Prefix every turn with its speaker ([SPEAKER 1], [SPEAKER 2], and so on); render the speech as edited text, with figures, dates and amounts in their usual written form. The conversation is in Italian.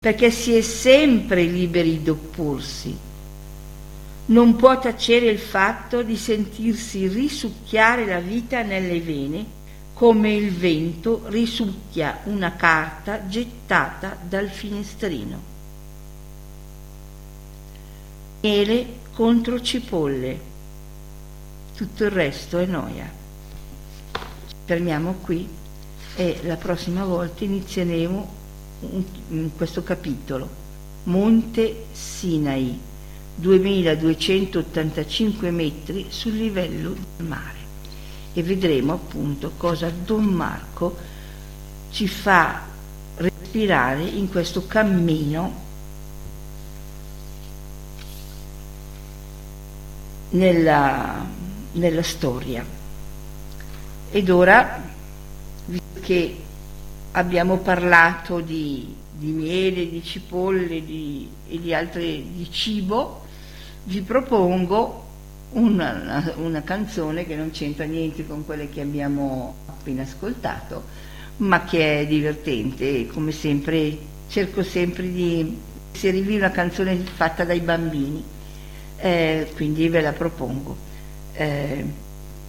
[SPEAKER 1] perché si è sempre liberi d'opporsi. Non può tacere il fatto di sentirsi risucchiare la vita nelle vene come il vento risucchia una carta gettata dal finestrino. Miele contro cipolle, tutto il resto è noia. Ci fermiamo qui e la prossima volta inizieremo in questo capitolo, Monte Sinai, 2285 metri sul livello del mare, e vedremo appunto cosa Don Marco ci fa respirare in questo cammino nella storia. Ed ora, visto che abbiamo parlato di miele, di cipolle e di altre, di cibo, vi propongo una canzone che non c'entra niente con quelle che abbiamo appena ascoltato, ma che è divertente, e come sempre cerco sempre di inserirvi una canzone fatta dai bambini, quindi ve la propongo.